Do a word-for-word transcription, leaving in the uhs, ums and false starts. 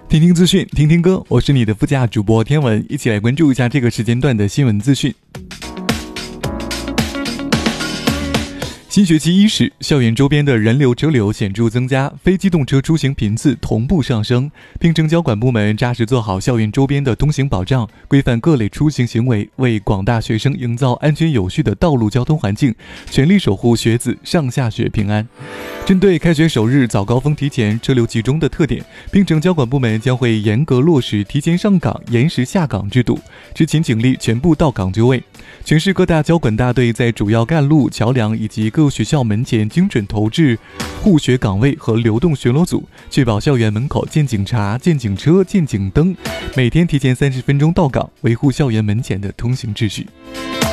听听资讯，听听歌，我是你的副驾主播天文，一起来关注一下这个时间段的新闻资讯。新学期伊始，校园周边的人流车流显著增加，非机动车出行频次同步上升，并征交管部门扎实做好校园周边的通行保障，规范各类出行行为，为广大学生营造安全有序的道路交通环境，全力守护学子上下学平安。针对开学首日早高峰提前、车流集中的特点，并征交管部门将会严格落实提前上岗、延时下岗制度，执勤警力全部到岗就位。全市各大交管大队在主要干路、桥梁以及各学校门前精准投掷护学岗位和流动巡逻组，确保校园门口见警察、见警车、见警灯，每天提前三十分钟到岗，维护校园门前的通行秩序。